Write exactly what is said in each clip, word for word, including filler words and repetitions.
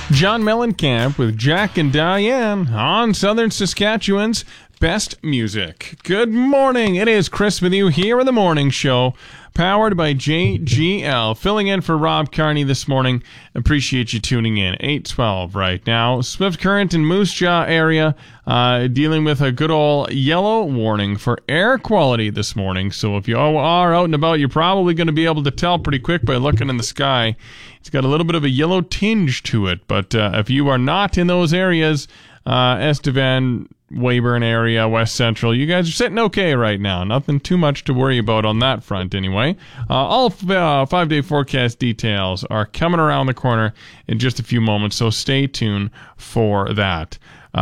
John Mellencamp with Jack and Diane on Southern Saskatchewan's Best Music. Good morning. It is Chris with you here in the morning show, powered by J G L. Filling in for Rob Carney this morning. Appreciate you tuning in. eight twelve right now. Swift Current in Moose Jaw area uh, dealing with a good old yellow warning for air quality this morning. So if you are out and about, you're probably going to be able to tell pretty quick by looking in the sky. It's got a little bit of a yellow tinge to it. But uh, if you are not in those areas, uh, Estevan, Weyburn area, West Central, you guys are sitting okay right now. Nothing too much to worry about on that front anyway. Uh, all uh, five-day forecast details are coming around the corner in just a few moments, so stay tuned for that.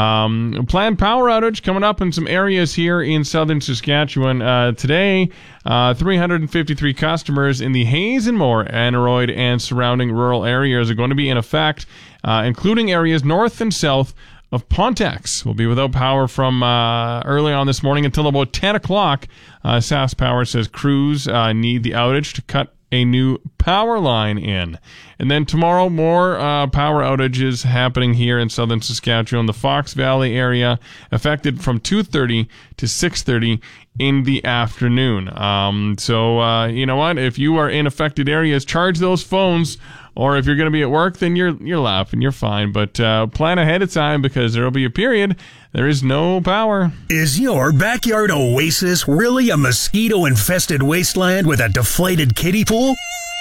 Um, planned power outage coming up in some areas here in southern Saskatchewan. Uh, today, uh, three hundred fifty-three customers in the Hayes and Moore, Aneroid, and surrounding rural areas are going to be in effect, uh, including areas north and south of Pontex. Will be without power from uh, early on this morning until about ten o'clock. Uh, SaskPower says crews uh, need the outage to cut a new power line in. And then tomorrow, more uh, power outages happening here in southern Saskatchewan. The Fox Valley area affected from two thirty to six thirty in the afternoon. Um, so, uh, you know what? If you are in affected areas, charge those phones. Or if you're going to be at work, then you're you're laughing, you're fine. But uh, plan ahead of time because there will be a period there is no power. Is your backyard oasis really a mosquito-infested wasteland with a deflated kiddie pool?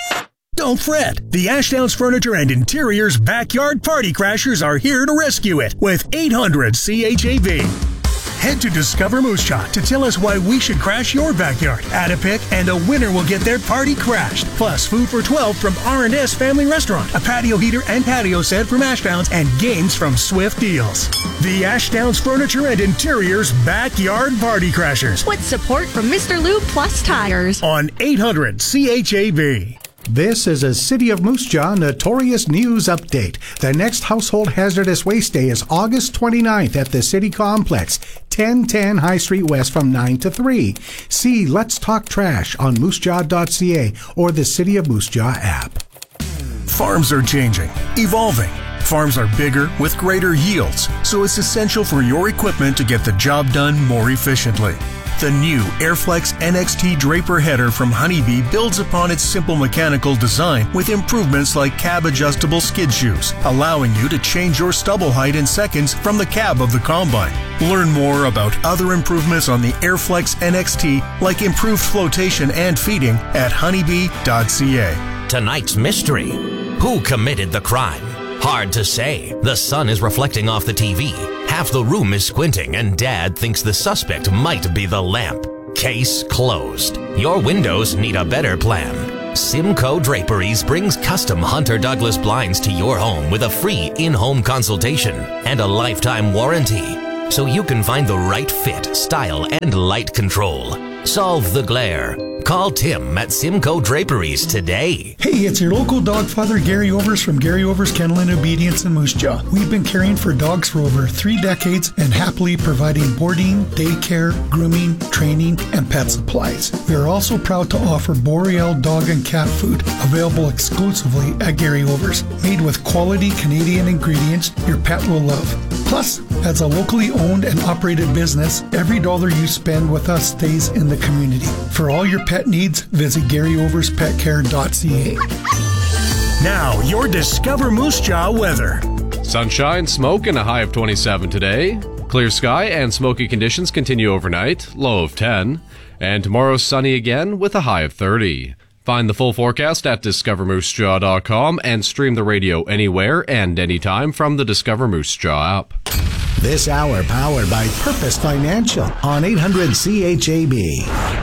Don't fret. The Ashdowns Furniture and Interiors Backyard Party Crashers are here to rescue it with eight hundred C H A V. Head to Discover Moose Jaw to tell us why we should crash your backyard. Add a pick and a winner will get their party crashed. Plus food for twelve from R and S Family Restaurant, a patio heater and patio set from Ashdowns, and games from Swift Deals. The Ashdowns Furniture and Interiors Backyard Party Crashers. With support from Mister Lube Plus Tires. On eight hundred C H A V. This is a City of Moose Jaw Notorious News Update. The next Household Hazardous Waste Day is August twenty-ninth at the City Complex, ten ten High Street West from nine to three. See Let's Talk Trash on moose jaw dot c a or the City of Moose Jaw app. Farms are changing, evolving. Farms are bigger with greater yields, so it's essential for your equipment to get the job done more efficiently. The new Airflex N X T Draper header from Honeybee builds upon its simple mechanical design with improvements like cab-adjustable skid shoes, allowing you to change your stubble height in seconds from the cab of the combine. Learn more about other improvements on the Airflex N X T, like improved flotation and feeding, at honeybee dot c a. Tonight's mystery: who committed the crime? Hard to say. The sun is reflecting off the T V. Half the room is squinting, and Dad thinks the suspect might be the lamp. Case closed. Your windows need a better plan. Simcoe Draperies brings custom Hunter Douglas blinds to your home with a free in-home consultation and a lifetime warranty, so you can find the right fit, style, and light control. Solve the glare. Call Tim at Simcoe Draperies today. Hey, it's your local dog father, Gary Overs from Gary Overs Kennel and Obedience in Moose Jaw. We've been caring for dogs for over three decades and happily providing boarding, daycare, grooming, training, and pet supplies. We are also proud to offer Boreal dog and cat food, available exclusively at Gary Overs, made with quality Canadian ingredients your pet will love. Plus, as a locally owned and operated business, every dollar you spend with us stays in the community. For all your pet needs, visit gary overs pet care dot c a. Now, your Discover Moose Jaw weather. Sunshine, smoke, and a high of twenty-seven today. Clear sky and smoky conditions continue overnight, low of ten. And tomorrow sunny again with a high of thirty. Find the full forecast at discover moose jaw dot com and stream the radio anywhere and anytime from the Discover Moose Jaw app. This hour powered by Purpose Financial on eight hundred C H A B.